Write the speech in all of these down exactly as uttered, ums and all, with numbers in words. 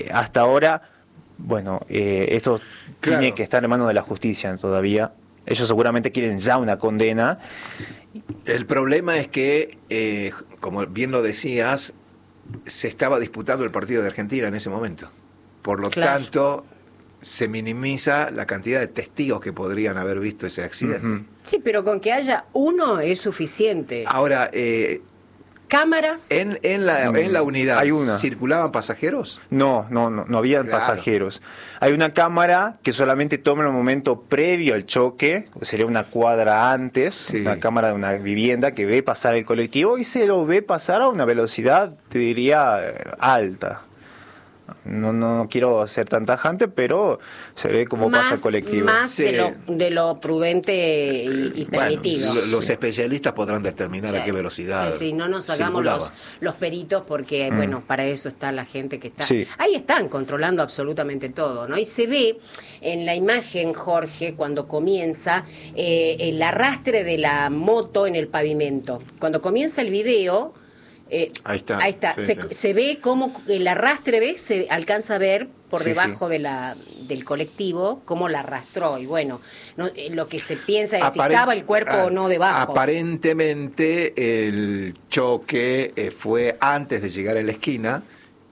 Hasta ahora, bueno, eh, esto claro. tiene que estar en manos de la justicia todavía. Ellos seguramente quieren ya una condena. El problema es que, eh, como bien lo decías, se estaba disputando el partido de Argentina en ese momento. Por lo claro. tanto, se minimiza la cantidad de testigos que podrían haber visto ese accidente. Uh-huh. Sí, pero con que haya uno es suficiente. Ahora, eh, cámaras. En, en, la, en la unidad, hay una. ¿circulaban pasajeros? No, no, no, no habían claro. pasajeros. Hay una cámara que solamente toma el momento previo al choque, sería una cuadra antes, sí. una cámara de una vivienda que ve pasar el colectivo y se lo ve pasar a una velocidad, te diría, alta. No, no quiero ser tan tajante, pero se ve cómo más, pasa el colectivo. Más sí. de, lo, de lo prudente y, y permitido. Bueno, los sí. especialistas podrán determinar sí. a qué velocidad. Sí, sí, no nos hagamos los, los peritos porque, mm. bueno, para eso está la gente que está. Sí. Ahí están controlando absolutamente todo, ¿no? Y se ve en la imagen, Jorge, cuando comienza eh, el arrastre de la moto en el pavimento. Cuando comienza el video. Eh, ahí está, ahí está. Sí, se, sí. se ve como el arrastre ve, se alcanza a ver por sí, debajo sí. de la del colectivo cómo la arrastró y bueno, no, eh, lo que se piensa es Aparent- si estaba el cuerpo a- o no debajo. Aparentemente el choque eh, fue antes de llegar a la esquina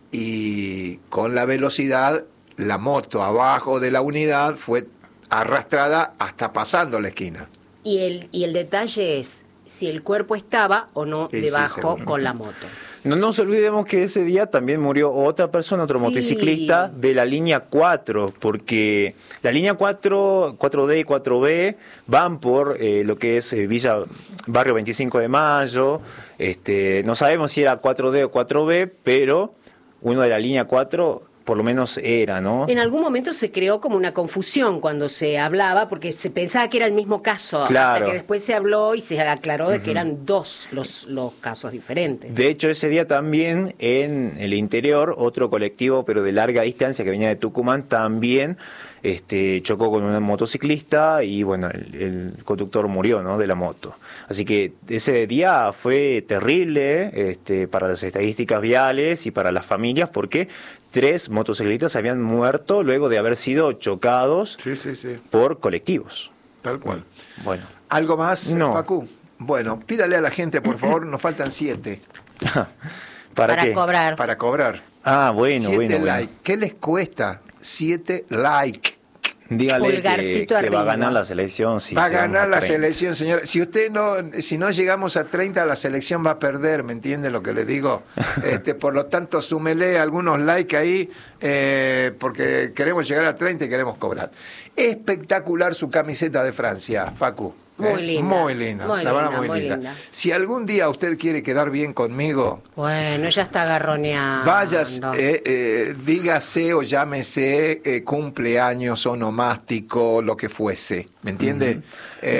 y con la velocidad la moto abajo de la unidad fue arrastrada hasta pasando la esquina. Y el y el detalle es si el cuerpo estaba o no sí, debajo sí, con la moto. No nos olvidemos que ese día también murió otra persona, otro sí. motociclista de la línea cuatro, porque la línea cuatro, cuatro D y cuatro B van por eh, lo que es eh, Villa Barrio veinticinco de Mayo. Este, no sabemos si era cuatro D o cuatro B, pero uno de la línea cuatro por lo menos era, ¿no? En algún momento se creó como una confusión cuando se hablaba, porque se pensaba que era el mismo caso, claro. hasta que después se habló y se aclaró de uh-huh. que eran dos los, los casos diferentes. De hecho, ese día también en el interior, otro colectivo, pero de larga distancia, que venía de Tucumán, también este, chocó con un motociclista y, bueno, el, el conductor murió, ¿no?, de la moto. Así que ese día fue terrible este, para las estadísticas viales y para las familias, porque tres motociclistas habían muerto luego de haber sido chocados sí, sí, sí. por colectivos. Tal cual. Bueno. ¿Algo más, no. Facu? Bueno, pídale a la gente, por favor, nos faltan siete. ¿Para, Para qué? cobrar. Para cobrar. Ah, bueno, siete bueno, like. bueno. ¿Qué les cuesta? Siete like. Dígale que, que arriba. va a ganar la selección. Si va a ganar la treinta. selección, señora. Si usted no, si no llegamos a treinta, la selección va a perder, ¿me entiende lo que le digo? Este, por lo tanto, súmele algunos likes ahí, eh, porque queremos llegar a treinta y queremos cobrar. Espectacular su camiseta de Francia, Facu. Muy ¿eh? linda. Muy linda, muy la verdad linda, muy, muy linda. linda. Si algún día usted quiere quedar bien conmigo, bueno, ya está agarroneando. Vaya, eh, eh, dígase o llámese eh, cumpleaños, onomástico, lo que fuese, ¿me entiende? Uh-huh.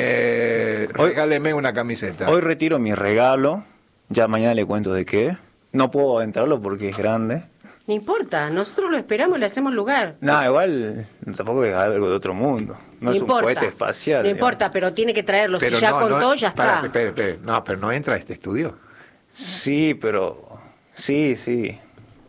eh, hoy, regáleme una camiseta. Hoy retiro mi regalo, ya mañana le cuento de qué. No puedo entrarlo porque es grande. No importa, nosotros lo esperamos y le hacemos lugar. No, igual tampoco es algo de otro mundo. No, no es importa, un cohete espacial. No digamos. importa, pero tiene que traerlo. Pero si ya no, contó, no, ya para, está. Espere, espere. No, pero no entra a este estudio. Sí, pero... Sí, sí.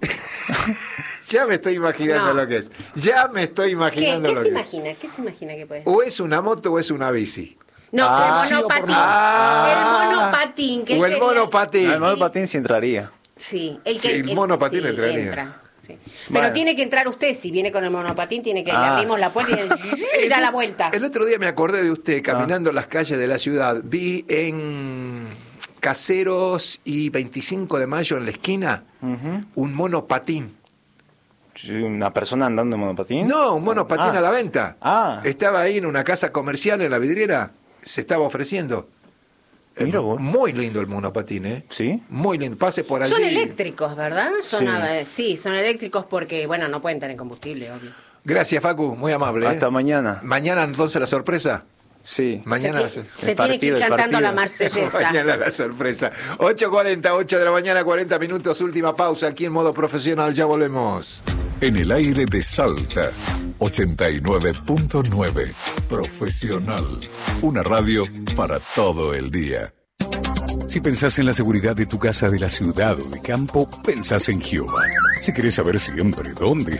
Ya me estoy imaginando no. lo que es. Ya me estoy imaginando ¿Qué, qué lo se que imagina? es. ¿Qué se imagina que puede ser? O es una moto o es una bici. No, ah, el monopatín. Ah, el monopatín. Que o el quería... monopatín. No, el monopatín sí entraría. Sí, el, que, sí, el, el monopatín sí, entraría. Entra. Sí. Pero bueno. tiene que entrar usted, si viene con el monopatín, tiene que ah. le abrimos la puerta y da la vuelta. El otro día me acordé de usted caminando ah. las calles de la ciudad. Vi en Caseros y veinticinco de mayo en la esquina uh-huh. un monopatín. ¿Una persona andando en monopatín? No, un monopatín ah. a la venta. Ah. Estaba ahí en una casa comercial en la vidriera. Se estaba ofreciendo. Mira vos. Muy lindo el monopatín, ¿eh? Sí. Muy lindo. Pase por allí. Son eléctricos, ¿verdad? Son sí. A, sí, son eléctricos porque, bueno, no pueden tener combustible, obvio. Gracias, Facu. Muy amable. Hasta ¿eh? mañana. Mañana, entonces, la sorpresa. Sí. Mañana se, la, se tiene partido, que ir cantando la marsellesa. Mañana la sorpresa. ocho cuarenta, ocho de la mañana, cuarenta minutos. Última pausa aquí en modo profesional. Ya volvemos. En el aire de Salta, ochenta y nueve punto nueve. Profesional. Una radio para todo el día. Si pensás en la seguridad de tu casa de la ciudad o de campo, pensás en Gioba. Si querés saber siempre dónde